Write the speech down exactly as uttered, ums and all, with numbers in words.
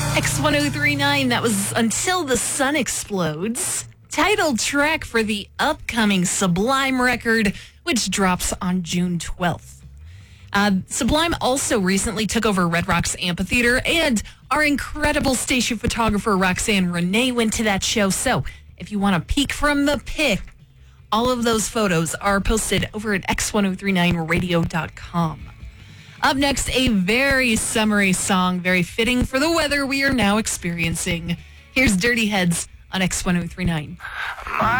X ten thirty-nine, that was Until the Sun Explodes, title track for the upcoming Sublime record, which drops on June twelfth. Uh, Sublime also recently took over Red Rocks Amphitheater, and our incredible station photographer Roxanne Renee went to that show. So if you want a peek from the pit, all of those photos are posted over at x ten thirty-nine radio dot com. Up next, a very summery song, very fitting for the weather we are now experiencing. Here's Dirty Heads on X ten thirty-nine.